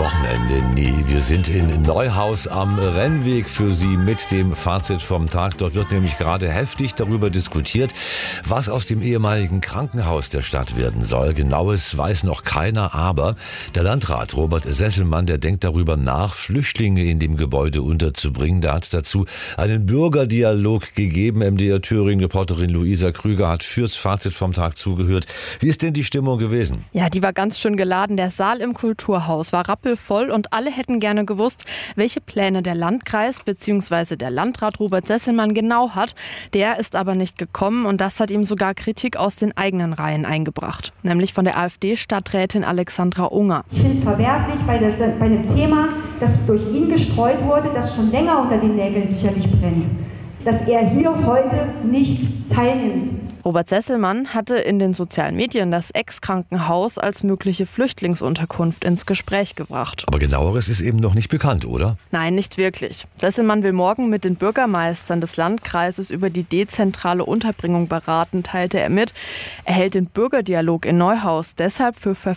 Wochenende? Nee, wir sind in Neuhaus am Rennweg für Sie mit dem Fazit vom Tag. Dort wird nämlich gerade heftig darüber diskutiert, was aus dem ehemaligen Krankenhaus der Stadt werden soll. Genaues weiß noch keiner, aber der Landrat Robert Sesselmann, der denkt darüber nach, Flüchtlinge in dem Gebäude unterzubringen. Da hat es dazu einen Bürgerdialog gegeben. MDR Thüringen-Reporterin Luisa Krüger hat fürs Fazit vom Tag zugehört. Wie ist denn die Stimmung gewesen? Ja, die war ganz schön geladen. Der Saal im Kulturhaus war rappelvoll und alle hätten gerne gewusst, welche Pläne der Landkreis bzw. der Landrat Robert Sesselmann genau hat. Der ist aber nicht gekommen und das hat ihm sogar Kritik aus den eigenen Reihen eingebracht. Nämlich von der AfD-Stadträtin Alexandra Unger. Ich finde es verwerflich bei einem Thema, das durch ihn gestreut wurde, das schon länger unter den Nägeln sicherlich brennt, dass er hier heute nicht teilnimmt. Robert Sesselmann hatte in den sozialen Medien das Ex-Krankenhaus als mögliche Flüchtlingsunterkunft ins Gespräch gebracht. Aber genaueres ist eben noch nicht bekannt, oder? Nein, nicht wirklich. Sesselmann will morgen mit den Bürgermeistern des Landkreises über die dezentrale Unterbringung beraten, teilte er mit. Er hält den Bürgerdialog in Neuhaus deshalb für